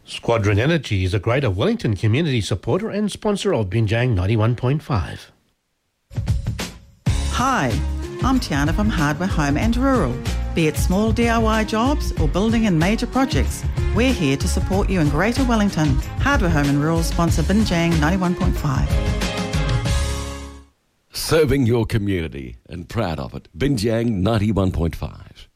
Squadron Energy is a Greater Wellington community supporter and sponsor of Binjang 91.5. Hi, I'm Tiana from Hardware Home and Rural. Be it small DIY jobs or building and major projects, we're here to support you in Greater Wellington. Hardware Home and Rural sponsor Binjang 91.5. Serving your community and proud of it. Binjang 91.5.